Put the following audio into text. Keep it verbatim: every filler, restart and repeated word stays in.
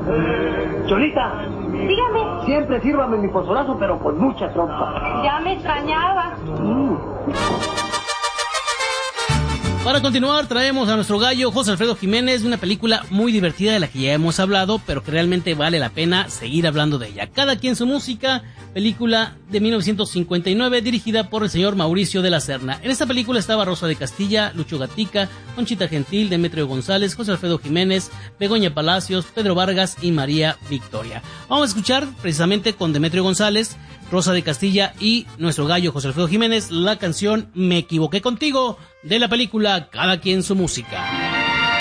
Cholita. Dígame. Siempre sírvame mi pozorazo, pero con mucha trompa. Ya me extrañaba. Mm. Para continuar, traemos a nuestro gallo José Alfredo Jiménez, una película muy divertida de la que ya hemos hablado, pero que realmente vale la pena seguir hablando de ella. Cada quien su música, película de mil novecientos cincuenta y nueve, dirigida por el señor Mauricio de la Serna. En esta película estaba Rosa de Castilla, Lucho Gatica, Conchita Gentil, Demetrio González, José Alfredo Jiménez, Begoña Palacios, Pedro Vargas y María Victoria. Vamos a escuchar precisamente con Demetrio González, Rosa de Castilla y nuestro gallo José Alfredo Jiménez la canción Me Equivoqué Contigo, de la película Cada Quien Su Música.